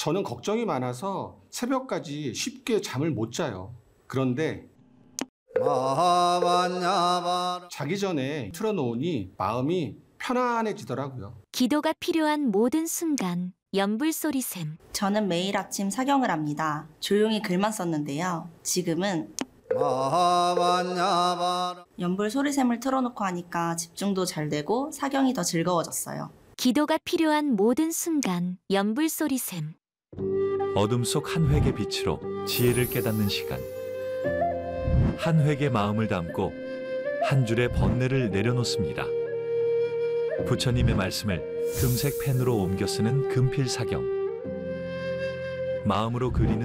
저는 걱정이 많아서 새벽까지 쉽게 잠을 못 자요. 그런데 자기 전에 틀어놓으니 마음이 편안해지더라고요. 기도가 필요한 모든 순간 연불소리샘. 저는 매일 아침 사경을 합니다. 조용히 글만 썼는데요. 지금은 연불 소리샘을 틀어놓고 하니까 집중도 잘 되고 사경이 더 즐거워졌어요. 기도가 필요한 모든 순간 연불소리샘. 어둠 속 한 획의 빛으로 지혜를 깨닫는 시간. 한 획의 마음을 담고 한 줄의 번뇌를 내려놓습니다. 부처님의 말씀을 금색 펜으로 옮겨 쓰는 금필 사경. 마음으로 그리는